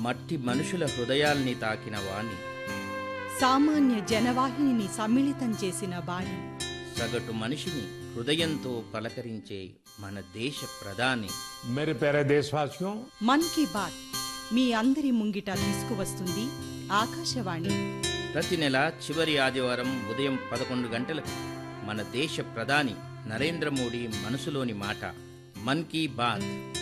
మట్టి మనుషుల హృదయాల్ని తాకిన వాణి, సామాన్య జనవాహినిని సమ్మిళితం చేసిన వాణి, సగటు మనిషిని హృదయంతో పలకరించే మన దేశ ప్రధాని. मेरे प्यारे देशवासियों, మన్ కీ బాత్ మీ అందరి ముంగిట తీసుకువస్తుంది ఆకాశవాణి. ప్రతి నెల చివరి ఆదివారం ఉదయం 11 గంటలకు మన దేశ ప్రధాని నరేంద్ర మోడీ మనసులోని మాట మన్ కీ బాత్